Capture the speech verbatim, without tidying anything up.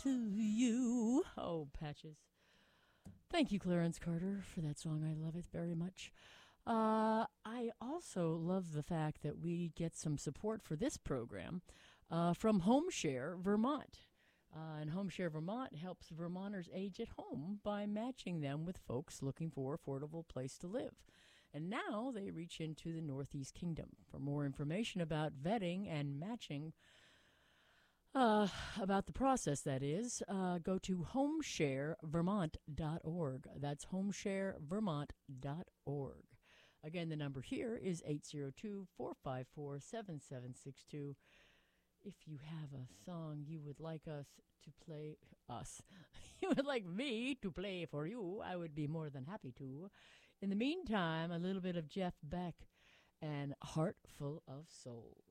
to you. Oh, Patches. Thank you, Clarence Carter, for that song. I love it very much. Uh, I also love the fact that we get some support for this program uh, from HomeShare Vermont. Uh, and HomeShare Vermont helps Vermonters age at home by matching them with folks looking for affordable place to live. And now they reach into the Northeast Kingdom. For more information about vetting and matching, uh, about the process, that is, uh, go to homeshare vermont dot org. That's homeshare vermont dot org. Again, the number here is eight zero two, four five four, seven seven six two. If you have a song you would like us to play, us, you would like me to play for you, I would be more than happy to. In the meantime, a little bit of Jeff Beck and Heart Full of Soul.